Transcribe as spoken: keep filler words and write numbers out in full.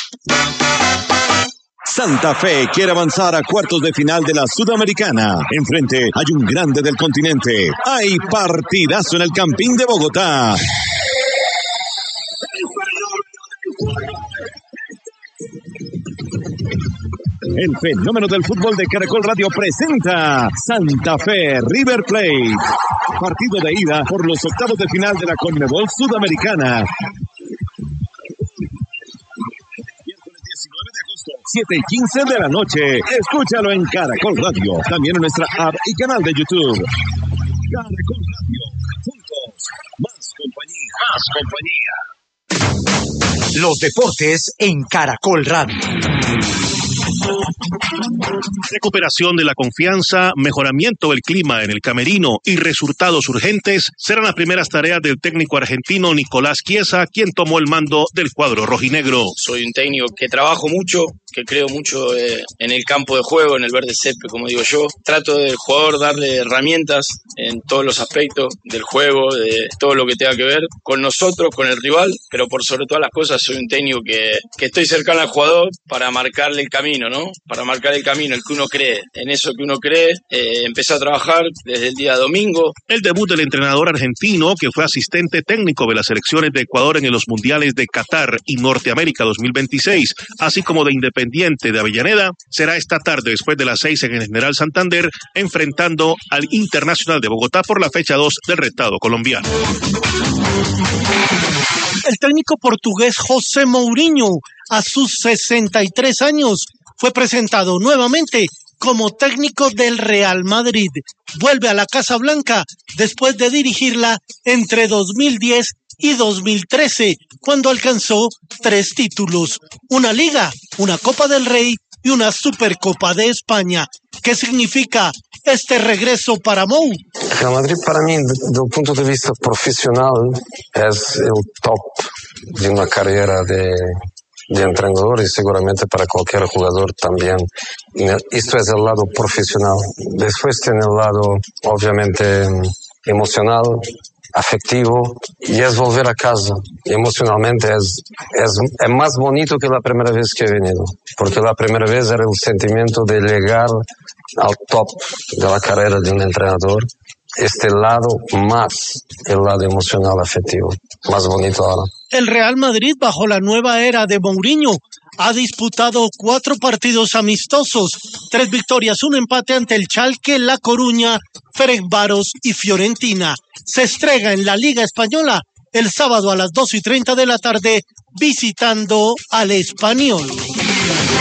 Santa Fe quiere avanzar a cuartos de final de la Sudamericana. Enfrente hay un grande del continente. Hay partidazo en el Campín de Bogotá. El fenómeno del fútbol de Caracol Radio presenta Santa Fe River Plate. Partido de ida por los octavos de final de la Conmebol Sudamericana. siete y quince de la noche. Escúchalo en Caracol Radio. También en nuestra app y canal de YouTube. Caracol Radio. Juntos. Más compañía. Más compañía. Los deportes en Caracol Radio. Recuperación de la confianza, mejoramiento del clima en el camerino y resultados urgentes serán las primeras tareas del técnico argentino Nicolás Chiesa, quien tomó el mando del cuadro rojinegro. Soy un técnico que trabajo mucho, que creo mucho eh, en el campo de juego, en el verde césped, como digo yo. Trato del jugador darle herramientas en todos los aspectos del juego, de todo lo que tenga que ver con nosotros, con el rival, pero por sobre todas las cosas soy un técnico que, que estoy cercano al jugador para marcarle el camino, ¿no? Para marcar el camino, el que uno cree. En eso que uno cree, eh, empecé a trabajar desde el día domingo. El debut del entrenador argentino, que fue asistente técnico de las selecciones de Ecuador en los mundiales de Qatar y Norteamérica dos mil veintiséis, así como de Independiente de Avellaneda, será esta tarde después de las seis en el General Santander, enfrentando al Internacional de Bogotá por la fecha dos del retado colombiano. El técnico portugués José Mourinho, a sus sesenta y tres años, fue presentado nuevamente como técnico del Real Madrid. Vuelve a la Casa Blanca después de dirigirla entre dos mil diez y dos mil trece, cuando alcanzó tres títulos, una Liga, una Copa del Rey y una Supercopa de España. ¿Qué significa este regreso para Mou? Real Madrid para mí, desde el punto de vista profesional, es el top de una carrera de, de entrenador y seguramente para cualquier jugador también. Esto es el lado profesional. Después tiene el lado, obviamente, emocional, afectivo, y es volver a casa. Emocionalmente es, es, es más bonito que la primera vez que he venido, porque la primera vez era el sentimiento de llegar al top de la carrera de un entrenador. Este lado más el lado emocional afectivo, más bonito ahora. El Real Madrid, bajo la nueva era de Mourinho, ha disputado cuatro partidos amistosos, tres victorias, un empate ante el Schalke, La Coruña, Ferencváros y Fiorentina. Se estrena en la Liga Española el sábado a las dos y treinta de la tarde visitando al Español.